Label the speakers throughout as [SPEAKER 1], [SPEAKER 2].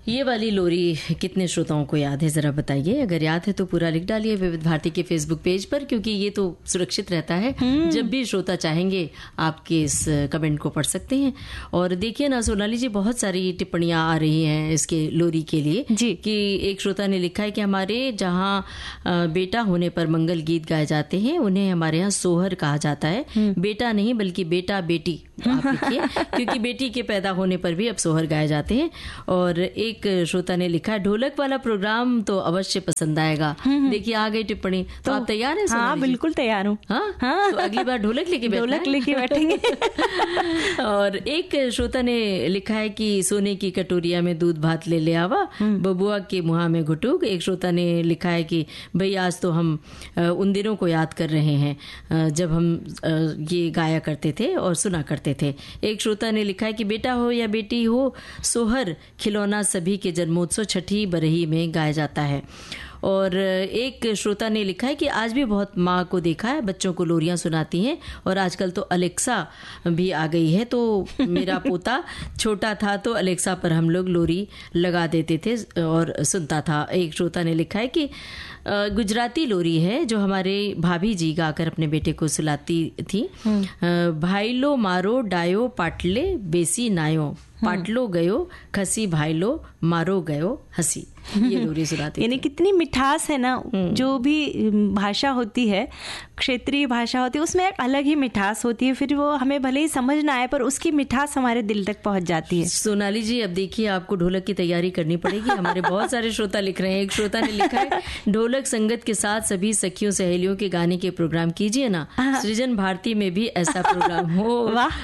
[SPEAKER 1] ये वाली लोरी कितने श्रोताओं को याद है, जरा बताइए। अगर याद है तो पूरा लिख डालिए विविध भारती के फेसबुक पेज पर, क्योंकि ये तो सुरक्षित रहता है। जब भी श्रोता चाहेंगे आपके इस कमेंट को पढ़ सकते हैं। और देखिए ना सोनाली जी, बहुत सारी टिप्पणियां आ रही हैं इसके लोरी के लिए जी। कि एक श्रोता ने लिखा है कि हमारे जहाँ बेटा होने पर मंगल गीत गाए जाते हैं उन्हें हमारे यहाँ सोहर कहा जाता है। बेटा नहीं बल्कि बेटा बेटी आप लिखिए, क्योंकि बेटी के पैदा होने पर भी अब सोहर गाए जाते हैं। और एक श्रोता ने लिखा, ढोलक वाला प्रोग्राम तो अवश्य पसंद आएगा। देखिए आ गई टिप्पणी, तो आप तैयार हैं?
[SPEAKER 2] हाँ बिल्कुल तैयार हूँ।
[SPEAKER 1] हाँ, तो अगली बार ढोलक लेके
[SPEAKER 2] बैठेंगे।
[SPEAKER 1] और एक श्रोता ने लिखा है कि सोने की कटोरिया में दूध भात ले आवा, बबुआ के मुहा में घुटुक। एक श्रोता ने लिखा है कि भाई आज तो हम उन दिनों को याद कर रहे हैं जब हम ये गाया करते थे और सुना करते थे। एक श्रोता ने लिखा है कि बेटा हो या बेटी हो, सोहर खिलौना सभी के जन्मोत्सव छठी बरही में गाया जाता है। और एक श्रोता ने लिखा है कि आज भी बहुत माँ को देखा है बच्चों को लोरियां सुनाती हैं, और आजकल तो अलेक्सा भी आ गई है। तो मेरा पोता छोटा था तो अलेक्सा पर हम लोग लोरी लगा देते थे और सुनता था। एक श्रोता ने लिखा है कि गुजराती लोरी है जो हमारे भाभी जी गाकर अपने बेटे को सुलाती थी। भाईलो मारो डायो पाटले बेसी नायो, पाटलो गयो खसी भाईलो मारो गयो हंसी। ये लोरी सुनाती
[SPEAKER 2] यानी कितनी मिठास है ना। जो भी भाषा होती है, क्षेत्रीय भाषा होती है, उसमें एक अलग ही मिठास होती है। फिर वो हमें भले ही समझ ना आए पर उसकी मिठास हमारे दिल तक पहुंच जाती है।
[SPEAKER 1] सोनाली जी अब देखिए आपको ढोलक की तैयारी करनी पड़ेगी। हमारे बहुत सारे श्रोता लिख रहे हैं। एक श्रोता ने लिखा है, ढोलक संगत के साथ सभी सखियों सहेलियों के गाने के प्रोग्राम कीजिए ना, सृजन भारती में भी ऐसा प्रोग्राम हो। वाह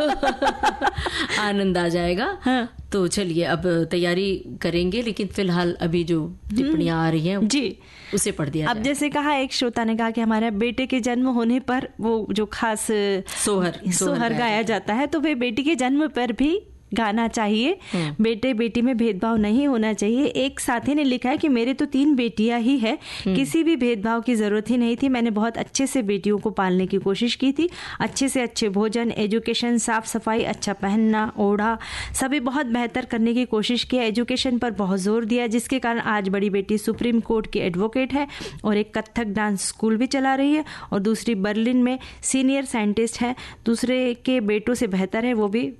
[SPEAKER 1] तो आनंद आ जाएगा। तो चलिए अब तैयारी करेंगे, लेकिन फिलहाल अभी जो टिप्पणियां आ रही हैं जी उसे पढ़ दिया।
[SPEAKER 2] अब जैसे कहा एक श्रोता ने कहा कि हमारे बेटे के जन्म होने पर वो जो खास सोहर गाया जाता है, तो वे बेटी के जन्म पर भी गाना चाहिए। बेटे बेटी में भेदभाव नहीं होना चाहिए। एक साथी ने लिखा है कि मेरे तो 3 बेटियां ही है, किसी भी भेदभाव की जरूरत ही नहीं थी। मैंने बहुत अच्छे से बेटियों को पालने की कोशिश की थी। अच्छे से अच्छे भोजन, एजुकेशन, साफ सफाई, अच्छा पहनना ओढ़ा सभी बहुत बेहतर करने की कोशिश की। एजुकेशन पर बहुत जोर दिया, जिसके कारण आज बड़ी बेटी सुप्रीम कोर्ट की एडवोकेट है और एक कथक डांस स्कूल भी चला रही है, और दूसरी बर्लिन में सीनियर साइंटिस्ट है। दूसरे के बेटों से बेहतर है, वो भी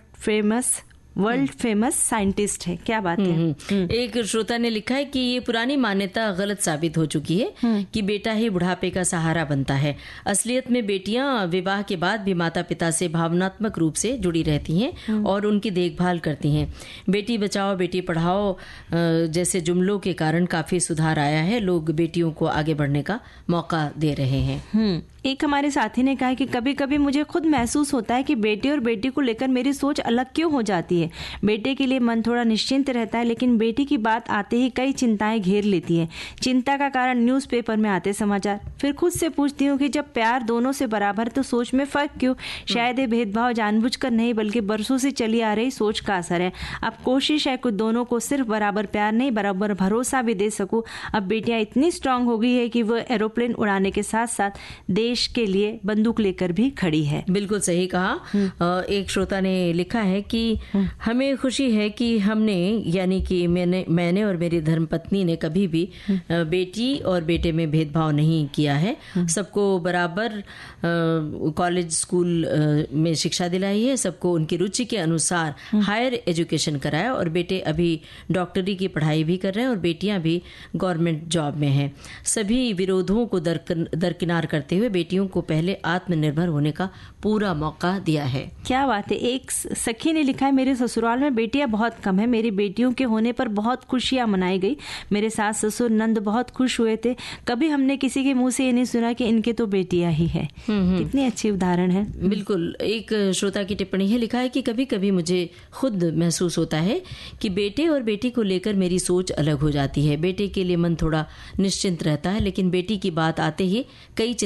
[SPEAKER 2] वर्ल्ड फेमस साइंटिस्ट है। क्या बात है।
[SPEAKER 1] एक श्रोता ने लिखा है कि ये पुरानी मान्यता गलत साबित हो चुकी है कि बेटा ही बुढ़ापे का सहारा बनता है। असलियत में बेटियां विवाह के बाद भी माता पिता से भावनात्मक रूप से जुड़ी रहती हैं और उनकी देखभाल करती हैं। बेटी बचाओ बेटी पढ़ाओ जैसे जुमलों के कारण काफी सुधार आया है। लोग बेटियों को आगे बढ़ने का मौका दे रहे हैं।
[SPEAKER 2] एक हमारे साथी ने कहा कि कभी कभी मुझे खुद महसूस होता है कि बेटे और बेटी को लेकर मेरी सोच अलग क्यों हो जाती है। बेटे के लिए मन थोड़ा निश्चिंत रहता है, लेकिन बेटी की बात आते ही कई चिंताएं घेर लेती हैं। चिंता का कारण न्यूज़पेपर में आते समाचार। फिर खुद से पूछती हूँ कि जब प्यार दोनों से बराबर तो सोच में फर्क क्यों। शायद ये भेदभाव जानबूझकर नहीं बल्कि बरसों से चली आ रही सोच का असर है। अब कोशिश है कि दोनों को सिर्फ बराबर प्यार नहीं बराबर भरोसा भी दे सकूं। अब बेटियां इतनी स्ट्रांग हो गई है कि वो एरोप्लेन उड़ाने के साथ साथ देश के लिए बंदूक लेकर भी खड़ी है।
[SPEAKER 1] बिल्कुल सही कहा। एक श्रोता ने लिखा है कि हमें खुशी है कि हमने यानी कि मैंने और मेरी धर्मपत्नी ने कभी भी बेटी और बेटे में भेदभाव नहीं किया है। सबको बराबर कॉलेज स्कूल में शिक्षा दिलाई है। सबको उनकी रुचि के अनुसार हायर एजुकेशन कराया, और बेटे अभी डॉक्टरी की पढ़ाई भी कर रहे हैं और बेटियां भी गवर्नमेंट जॉब में हैं। सभी विरोधों को दरकिनार करते हुए बेटियों को पहले आत्मनिर्भर होने का पूरा मौका दिया है।
[SPEAKER 2] क्या बात है। एक सखी ने लिखा है, मेरे ससुराल में बेटियां बहुत कम है। मेरी बेटियों के होने पर बहुत खुशियां मनाई गई। मेरे सास ससुर नंद बहुत खुश हुए थे। कभी हमने किसी के मुंह से ये नहीं सुना कि इनके तो बेटियां ही है। कितनी अच्छी उदाहरण है।
[SPEAKER 1] बिल्कुल। एक श्रोता की टिप्पणी है, लिखा है कि कभी कभी मुझे खुद महसूस होता है कि बेटे और बेटी को लेकर मेरी सोच अलग हो जाती है। बेटे के लिए मन थोड़ा निश्चिंत रहता है, लेकिन बेटी की बात आते ही कई चिंताएं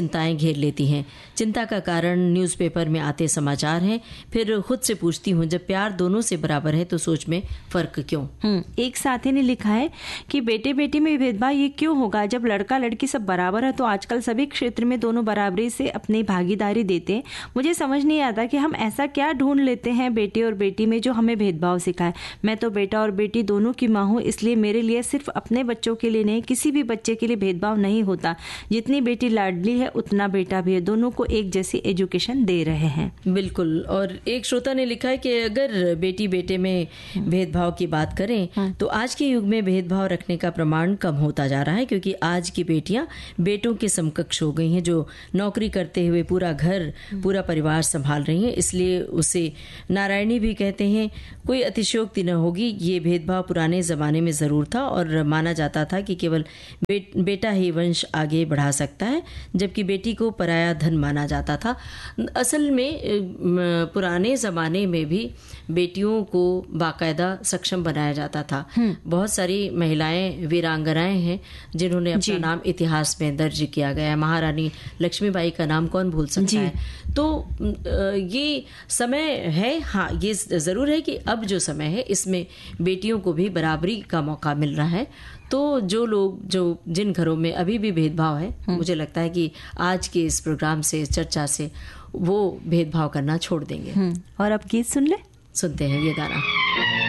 [SPEAKER 1] घेर लेती हैं। चिंता का कारण न्यूज़पेपर में आते समाचार हैं। फिर खुद से पूछती हूँ, जब प्यार दोनों से बराबर है तो सोच में फर्क क्यों?
[SPEAKER 2] एक साथी ने लिखा है कि बेटे बेटी में भेदभाव ये क्यों होगा? जब लड़का लड़की सब बराबर है तो आजकल सभी क्षेत्र में दोनों बराबरी से अपनी भागीदारी देते हैं। मुझे समझ नहीं आता कि हम ऐसा क्या ढूंढ लेते हैं बेटे और बेटी में जो हमें भेदभाव सिखाए। मैं तो बेटा और बेटी दोनों की माँ हूँ, इसलिए मेरे लिए सिर्फ अपने बच्चों के लिए नहीं, किसी भी बच्चे के लिए भेदभाव नहीं होता। जितनी बेटी लाडली है उतना बेटा भी है, दोनों को एक जैसी एजुकेशन दे रहे हैं।
[SPEAKER 1] बिल्कुल। और एक श्रोता ने लिखा है कि अगर बेटी बेटे में भेदभाव की बात करें तो आज के युग में भेदभाव रखने का प्रमाण कम होता जा रहा है, क्योंकि आज की बेटियां बेटों के समकक्ष हो गई हैं, जो नौकरी करते हुए पूरा घर पूरा परिवार संभाल रही हैं। इसलिए उसे नारायणी भी कहते हैं। कोई अतिशयोक्ति न होगी। ये भेदभाव पुराने ज़माने में ज़रूर था और माना जाता था कि केवल बेटा ही वंश आगे बढ़ा सकता है, जबकि बेटी को पराया धन माना जाता था। असल में पुराने ज़माने में भी बेटियों को बाकायदा सक्षम बनाया जाता था। बहुत सारी महिलाएं वीरांगनाएं हैं जिन्होंने अपना नाम इतिहास में दर्ज किया गया है। महारानी लक्ष्मीबाई का नाम कौन भूल सकता है। तो ये समय है, हाँ ये ज़रूर है कि अब जो समय है इसमें बेटियों को भी बराबरी का मौका मिल रहा है। तो जो लोग जिन घरों में अभी भी भेदभाव है, मुझे लगता है कि आज के इस प्रोग्राम से, चर्चा से वो भेदभाव करना छोड़ देंगे।
[SPEAKER 2] और अब गीत सुनते हैं ये गाना।